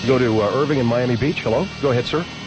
Go to Irving and Miami Beach. Hello? Go ahead, sir.